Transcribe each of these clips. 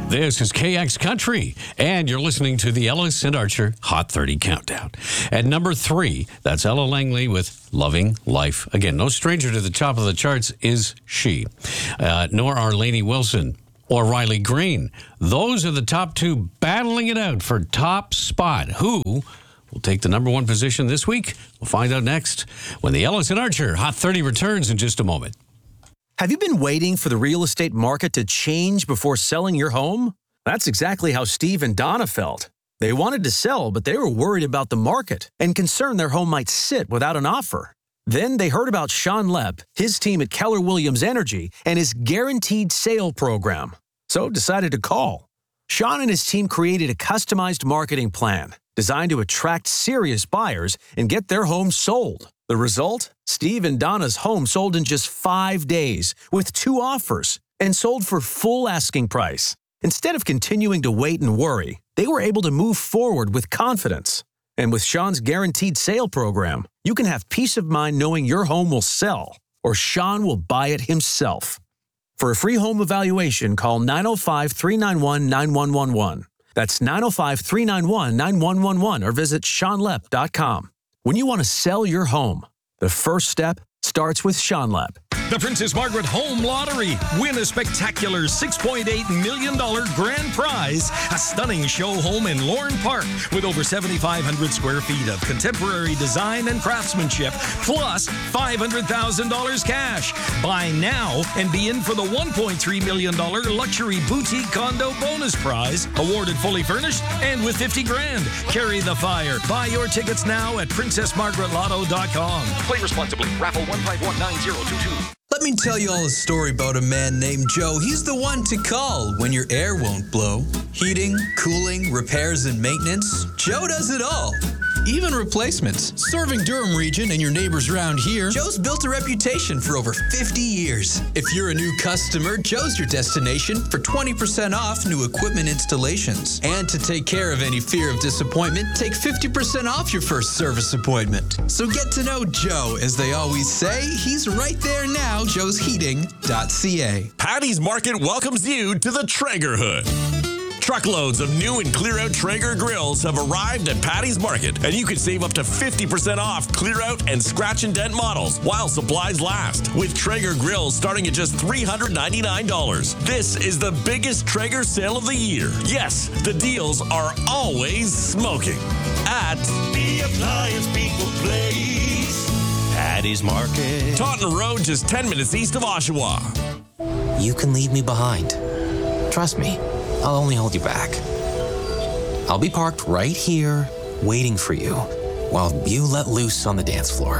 This is KX Country, and you're listening to the Ellis and Archer Hot 30 Countdown. At number 3, that's Ella Langley with Loving Life. Again, no stranger to the top of the charts is she, nor are Lainey Wilson or Riley Green. Those are the top 2 battling it out for top spot. Who will take the number 1 position this week? We'll find out next when the Ellis and Archer Hot 30 returns in just a moment. Have you been waiting for the real estate market to change before selling your home? That's exactly how Steve and Donna felt. They wanted to sell, but they were worried about the market and concerned their home might sit without an offer. Then they heard about Sean Lepp, his team at Keller Williams Energy, and his guaranteed sale program. So decided to call. Sean and his team created a customized marketing plan designed to attract serious buyers and get their home sold. The result? Steve and Donna's home sold in just 5 days with 2 offers and sold for full asking price. Instead of continuing to wait and worry, they were able to move forward with confidence. And with Sean's guaranteed sale program, you can have peace of mind knowing your home will sell or Sean will buy it himself. For a free home evaluation, call 905-391-9111. That's 905-391-9111 or visit SeanLepp.com. When you want to sell your home, the first step starts with Sean Lepp. The Princess Margaret Home Lottery. Win a spectacular $6.8 million grand prize. A stunning show home in Lorne Park with over 7,500 square feet of contemporary design and craftsmanship, plus $500,000 cash. Buy now and be in for the $1.3 million luxury boutique condo bonus prize, awarded fully furnished and with 50 grand. Carry the fire. Buy your tickets now at PrincessMargaretLotto.com. Play responsibly. Raffle 1519022. Let me tell you all a story about a man named Joe. He's the one to call when your air won't blow. Heating, cooling, repairs, and maintenance. Joe does it all. Even replacements. Serving Durham region and your neighbors around here, Joe's built a reputation for over 50 years. If you're a new customer, Joe's your destination for 20% off new equipment installations. And to take care of any fear of disappointment, take 50% off your first service appointment. So get to know Joe. As they always say, he's right there now, joesheating.ca. Paddy's Market welcomes you to the Traeger Hood. Truckloads of new and clear-out Traeger grills have arrived at Paddy's Market, and you can save up to 50% off clear-out and scratch and dent models while supplies last. With Traeger grills starting at just $399. This is the biggest Traeger sale of the year. Yes, the deals are always smoking at the Appliance People Place, Paddy's Market. Taunton Road, just 10 minutes east of Oshawa. You can leave me behind. Trust me. I'll only hold you back. I'll be parked right here, waiting for you, while you let loose on the dance floor.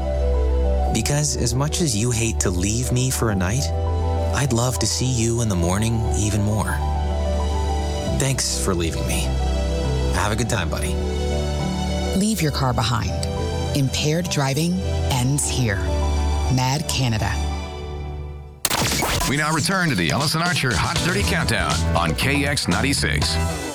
Because as much as you hate to leave me for a night, I'd love to see you in the morning even more. Thanks for leaving me. Have a good time, buddy. Leave your car behind. Impaired driving ends here. Mad Canada. We now return to the Ellis and Archer Hot 30 Countdown on KX 96.